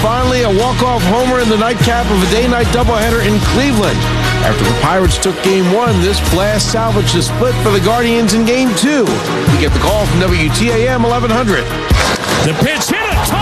finally a walk-off homer in the nightcap of a day-night doubleheader in Cleveland. After the Pirates took Game 1, this blast salvaged the split for the Guardians in Game 2. We get the call from WTAM 1100. The pitch hit it.